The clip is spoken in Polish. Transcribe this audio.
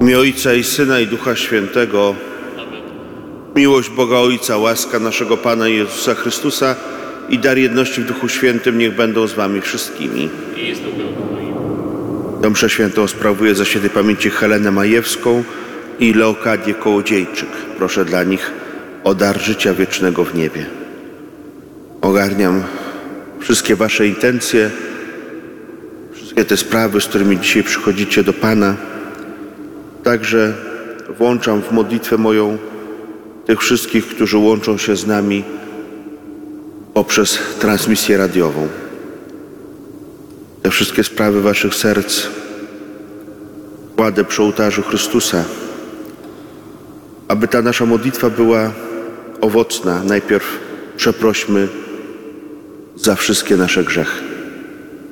imię Ojca i Syna i Ducha Świętego. Miłość Boga Ojca, łaska naszego Pana Jezusa Chrystusa i dar jedności w Duchu Świętym niech będą z wami wszystkimi. Tę mszę świętą sprawuję za świętej pamięci Helenę Majewską i Leokadię Kołodziejczyk. Proszę dla nich o dar życia wiecznego w niebie. Ogarniam wszystkie wasze intencje, wszystkie te sprawy, z którymi dzisiaj przychodzicie do Pana. Także włączam w modlitwę moją tych wszystkich, którzy łączą się z nami poprzez transmisję radiową. Te wszystkie sprawy waszych serc kładę przy ołtarzu Chrystusa, aby ta nasza modlitwa była owocna. Najpierw przeprośmy za wszystkie nasze grzechy.